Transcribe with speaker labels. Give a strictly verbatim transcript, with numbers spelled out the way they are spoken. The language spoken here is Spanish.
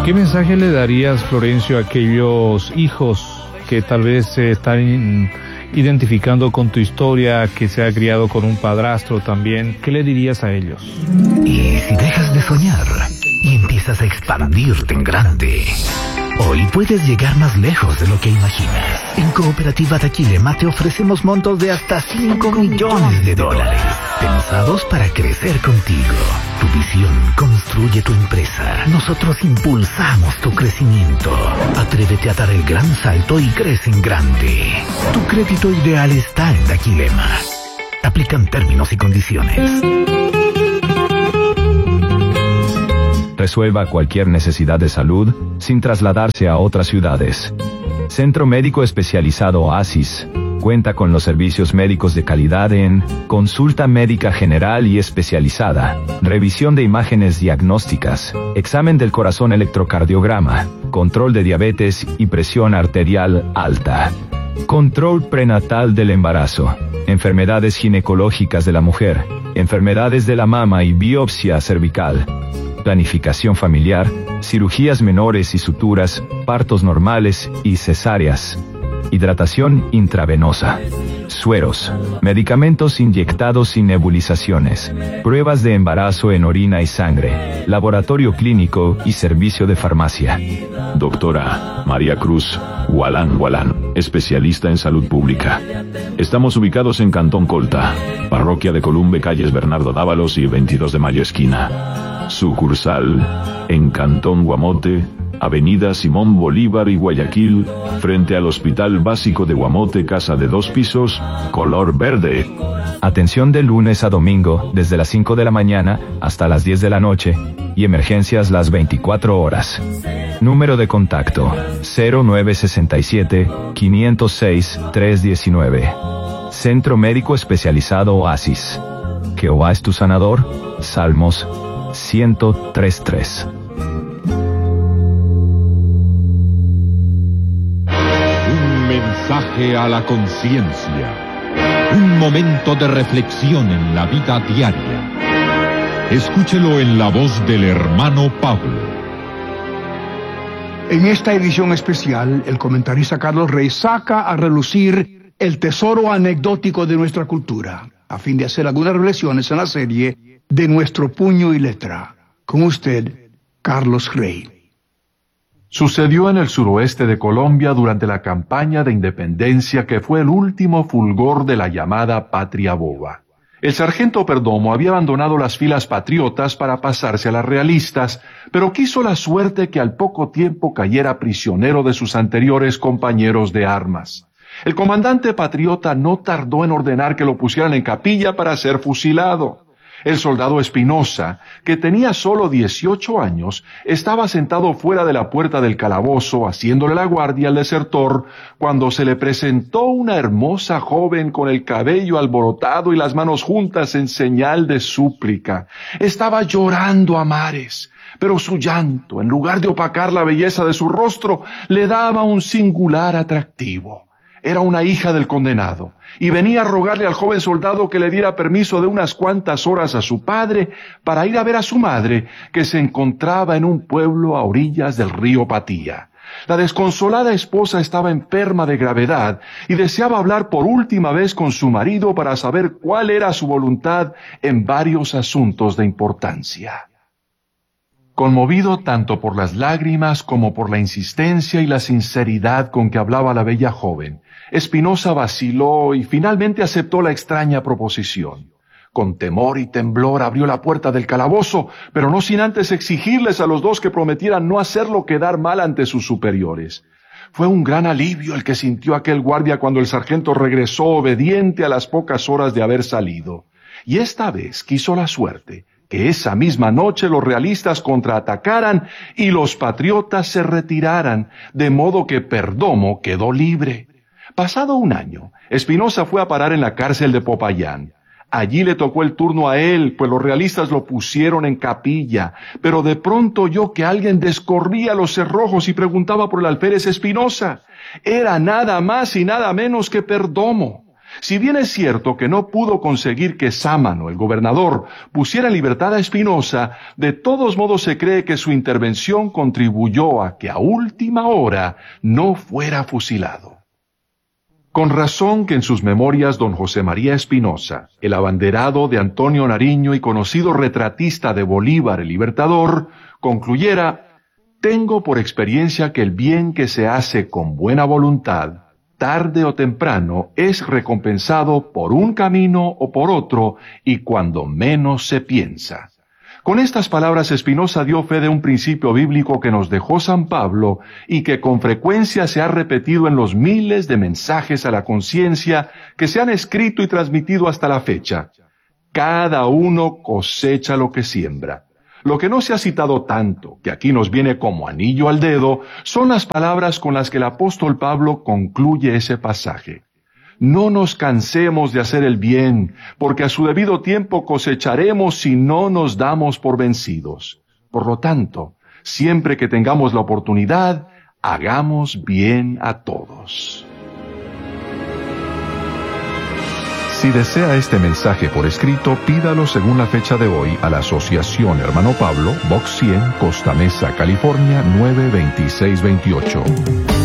Speaker 1: ¿Qué mensaje le darías, Florencio, a aquellos hijos que tal vez se están identificando con tu historia, que se ha criado con un padrastro también? ¿Qué le dirías a ellos?
Speaker 2: Y si dejas de soñar y empiezas a expandirte en grande, hoy puedes llegar más lejos de lo que imaginas. En Cooperativa Daquilema te ofrecemos montos de hasta cinco millones de dólares, pensados para crecer contigo. Tu visión construye tu empresa. Nosotros impulsamos tu crecimiento. Atrévete a dar el gran salto y crece en grande. Tu crédito ideal está en Daquilema. Aplican términos y condiciones.
Speaker 3: Resuelva cualquier necesidad de salud sin trasladarse a otras ciudades. Centro Médico Especializado Oasis cuenta con los servicios médicos de calidad en consulta médica general y especializada, revisión de imágenes diagnósticas, examen del corazón electrocardiograma, control de diabetes y presión arterial alta, control prenatal del embarazo, enfermedades ginecológicas de la mujer, enfermedades de la mama y biopsia cervical, planificación familiar, cirugías menores y suturas, partos normales y cesáreas, hidratación intravenosa, sueros, medicamentos inyectados y nebulizaciones, pruebas de embarazo en orina y sangre, laboratorio clínico y servicio de farmacia.
Speaker 4: Doctora María Cruz Gualán Gualán, especialista en salud pública. Estamos ubicados en Cantón Colta, Parroquia de Columbe, calles Bernardo Dávalos y veintidós de mayo esquina. Sucursal en Cantón Guamote, Avenida Simón Bolívar y Guayaquil, frente al Hospital Básico de Guamote, casa de dos pisos, color verde.
Speaker 3: Atención de lunes a domingo, desde las cinco de la mañana hasta las diez de la noche, y emergencias las veinticuatro horas. Número de contacto, cero nueve seis siete, cinco cero seis, tres uno nueve. Centro Médico Especializado Oasis. Jehová es tu sanador. Salmos ciento tres tres.
Speaker 5: Un mensaje a la conciencia. Un momento de reflexión en la vida diaria. Escúchelo en la voz del hermano Pablo.
Speaker 6: En esta edición especial, el comentarista Carlos Rey saca a relucir el tesoro anecdótico de nuestra cultura, a fin de hacer algunas reflexiones en la serie de Nuestro Puño y Letra. Con usted, Carlos Rey.
Speaker 7: Sucedió en el suroeste de Colombia durante la campaña de independencia que fue el último fulgor de la llamada Patria Boba. El sargento Perdomo había abandonado las filas patriotas para pasarse a las realistas, pero quiso la suerte que al poco tiempo cayera prisionero de sus anteriores compañeros de armas. El comandante patriota no tardó en ordenar que lo pusieran en capilla para ser fusilado. El soldado Espinosa, que tenía solo dieciocho años, estaba sentado fuera de la puerta del calabozo haciéndole la guardia al desertor cuando se le presentó una hermosa joven con el cabello alborotado y las manos juntas en señal de súplica. Estaba llorando a mares, pero su llanto, en lugar de opacar la belleza de su rostro, le daba un singular atractivo. Era una hija del condenado, y venía a rogarle al joven soldado que le diera permiso de unas cuantas horas a su padre para ir a ver a su madre, que se encontraba en un pueblo a orillas del río Patía. La desconsolada esposa estaba enferma de gravedad y deseaba hablar por última vez con su marido para saber cuál era su voluntad en varios asuntos de importancia. Conmovido tanto por las lágrimas como por la insistencia y la sinceridad con que hablaba la bella joven, Espinosa vaciló y finalmente aceptó la extraña proposición. Con temor y temblor abrió la puerta del calabozo, pero no sin antes exigirles a los dos que prometieran no hacerlo quedar mal ante sus superiores. Fue un gran alivio el que sintió aquel guardia cuando el sargento regresó obediente a las pocas horas de haber salido. Y esta vez quiso la suerte que esa misma noche los realistas contraatacaran y los patriotas se retiraran, de modo que Perdomo quedó libre. Pasado un año, Espinosa fue a parar en la cárcel de Popayán. Allí le tocó el turno a él, pues los realistas lo pusieron en capilla, pero de pronto oyó que alguien descorría los cerrojos y preguntaba por el alférez Espinosa. Era nada más y nada menos que Perdomo. Si bien es cierto que no pudo conseguir que Sámano, el gobernador, pusiera en libertad a Espinosa, de todos modos se cree que su intervención contribuyó a que a última hora no fuera fusilado. Con razón que en sus memorias don José María Espinosa, el abanderado de Antonio Nariño y conocido retratista de Bolívar el Libertador, concluyera: «Tengo por experiencia que el bien que se hace con buena voluntad, tarde o temprano, es recompensado por un camino o por otro, y cuando menos se piensa». Con estas palabras Espinosa dio fe de un principio bíblico que nos dejó San Pablo y que con frecuencia se ha repetido en los miles de mensajes a la conciencia que se han escrito y transmitido hasta la fecha: cada uno cosecha lo que siembra. Lo que no se ha citado tanto, que aquí nos viene como anillo al dedo, son las palabras con las que el apóstol Pablo concluye ese pasaje. No nos cansemos de hacer el bien, porque a su debido tiempo cosecharemos si no nos damos por vencidos. Por lo tanto, siempre que tengamos la oportunidad, hagamos bien a todos.
Speaker 8: Si desea este mensaje por escrito, pídalo según la fecha de hoy a la Asociación Hermano Pablo, Box cien, Costa Mesa, California nueve dos seis dos ocho.